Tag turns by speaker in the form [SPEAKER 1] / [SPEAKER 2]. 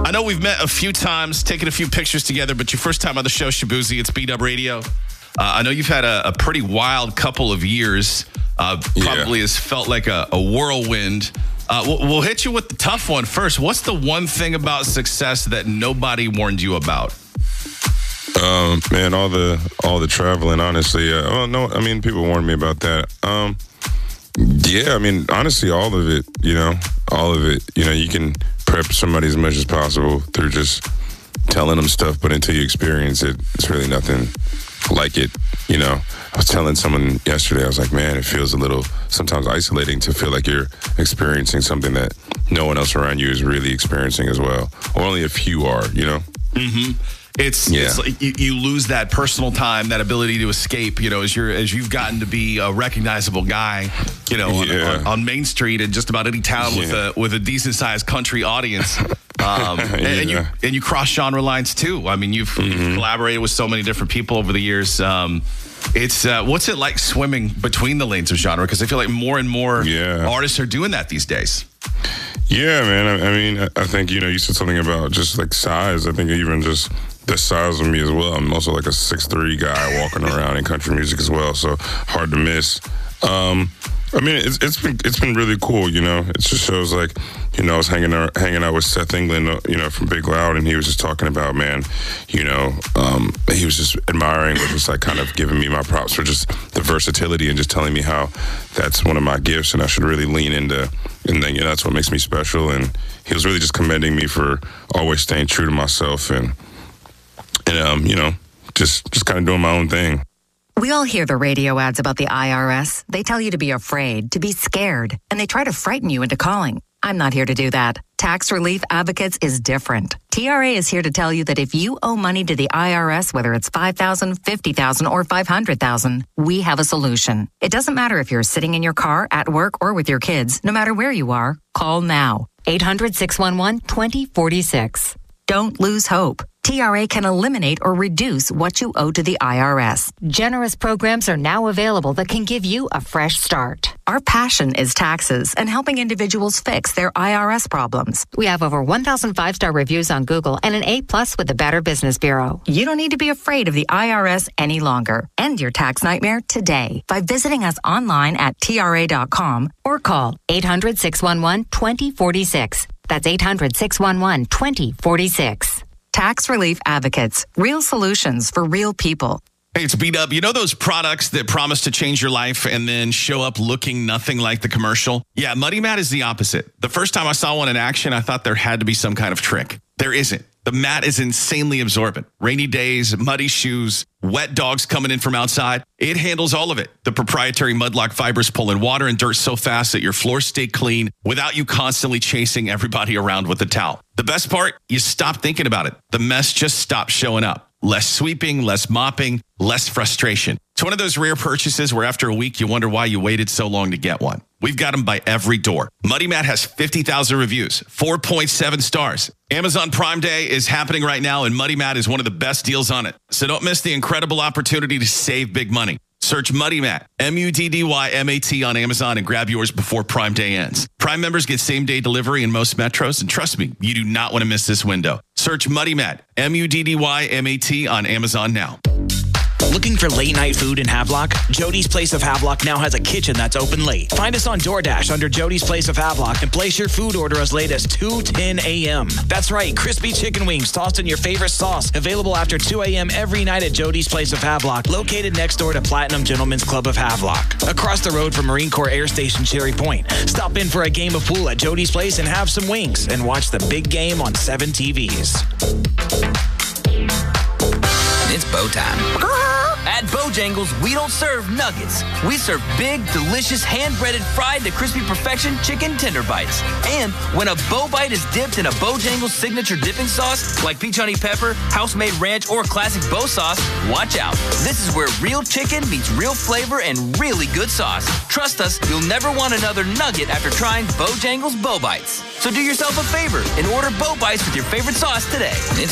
[SPEAKER 1] I know we've met a few times, taken a few pictures together, but your first time on the show, Shabuzi, it's B-Dub Radio. I know you've had a pretty wild couple of years. Probably has felt like a whirlwind. We'll hit you with the tough one first. What's the one thing about success that nobody warned you about?
[SPEAKER 2] Man, all the traveling, honestly. People warned me about that. Honestly, all of it, all of it. You can prep somebody as much as possible through just telling them stuff, but until you experience it, it's really nothing like it. I was telling someone yesterday, I was like, man, it feels a little sometimes isolating to feel like you're experiencing something that no one else around you is really experiencing as well, or only a few are,
[SPEAKER 1] Mm-hmm. It's like you lose that personal time, that ability to escape, as you've gotten to be a recognizable guy, on Main Street in just about any town with a decent sized country audience. And you cross genre lines too. I mean, you've collaborated with so many different people over the years. It's what's it like swimming between the lanes of genre? Because I feel like more and more artists are doing that these days.
[SPEAKER 2] Yeah, man. I think, you said something about just like size. I think even just the size of me as well. I'm also like a 6'3" guy walking around in country music as well, so hard to miss. It's been really cool, It just shows like, I was hanging out with Seth England, from Big Loud, and he was just talking about, man, he was just admiring, which was like kind of giving me my props for just the versatility and just telling me how that's one of my gifts and I should really lean into, and then that's what makes me special. And he was really just commending me for always staying true to myself and just kind of doing my own thing.
[SPEAKER 3] We all hear the radio ads about the IRS. They tell you to be afraid, to be scared, and they try to frighten you into calling. I'm not here to do that. Tax Relief Advocates is different. TRA is here to tell you that if you owe money to the IRS, whether it's $5,000, $50,000, or $500,000, we have a solution. It doesn't matter if you're sitting in your car, at work, or with your kids. No matter where you are, call now. 800-611-2046. Don't lose hope. TRA can eliminate or reduce what you owe to the IRS.
[SPEAKER 4] Generous programs are now available that can give you a fresh start.
[SPEAKER 3] Our passion is taxes and helping individuals fix their IRS problems.
[SPEAKER 4] We have over 1,000 5-star reviews on Google and an A+ with the Better Business Bureau.
[SPEAKER 3] You don't need to be afraid of the IRS any longer. End your tax nightmare today by visiting us online at TRA.com or call
[SPEAKER 4] 800-611-2046. That's 800-611-2046.
[SPEAKER 3] Tax Relief Advocates. Real solutions for real people.
[SPEAKER 1] Hey, it's B-Dub. You know those products that promise to change your life and then show up looking nothing like the commercial? Yeah, Muddy Mat is the opposite. The first time I saw one in action, I thought there had to be some kind of trick. There isn't. The mat is insanely absorbent. Rainy days, muddy shoes, wet dogs coming in from outside. It handles all of it. The proprietary Mudlock fibers pull in water and dirt so fast that your floors stay clean without you constantly chasing everybody around with a towel. The best part, you stop thinking about it. The mess just stops showing up. Less sweeping, less mopping, less frustration. It's one of those rare purchases where after a week, you wonder why you waited so long to get one. We've got them by every door. Muddy Mat has 50,000 reviews, 4.7 stars. Amazon Prime Day is happening right now, and Muddy Mat is one of the best deals on it. So don't miss the incredible opportunity to save big money. Search Muddy Mat, MUDDYMAT on Amazon and grab yours before Prime Day ends. Prime members get same-day delivery in most metros, and trust me, you do not want to miss this window. Search Muddy Mat, MUDDYMAT on Amazon now.
[SPEAKER 5] Looking for late night food in Havelock? Jody's Place of Havelock now has a kitchen that's open late. Find us on DoorDash under Jody's Place of Havelock and place your food order as late as 2:10 a.m. That's right, crispy chicken wings tossed in your favorite sauce. Available after 2 a.m. every night at Jody's Place of Havelock, located next door to Platinum Gentlemen's Club of Havelock. Across the road from Marine Corps Air Station Cherry Point. Stop in for a game of pool at Jody's Place and have some wings and watch the big game on 7 TVs.
[SPEAKER 6] It's bow time. At Bojangles, we don't serve nuggets. We serve big, delicious, hand-breaded, fried to crispy perfection chicken tender bites. And when a bow bite is dipped in a Bojangles signature dipping sauce, like peach honey pepper, house-made ranch, or classic bow sauce, watch out. This is where real chicken meets real flavor and really good sauce. Trust us, you'll never want another nugget after trying Bojangles Bow Bites. So do yourself a favor and order Bow Bites with your favorite sauce today.